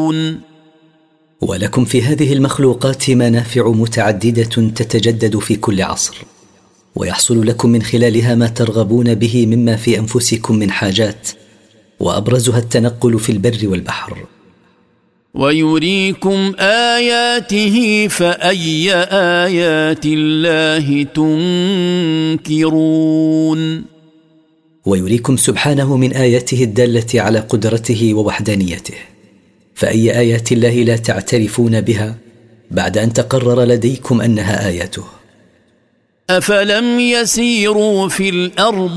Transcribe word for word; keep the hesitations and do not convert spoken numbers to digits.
تعقلون. ولكم في هذه المخلوقات منافع متعددة تتجدد في كل عصر، ويحصل لكم من خلالها ما ترغبون به مما في أنفسكم من حاجات، وأبرزها التنقل في البر والبحر. ويريكم آياته فأي آيات الله تنكرون. ويريكم سبحانه من آياته الدالة على قدرته ووحدانيته، فأي آيات الله لا تعترفون بها بعد أن تقرر لديكم أنها آياته؟ أفلم يسيروا في الأرض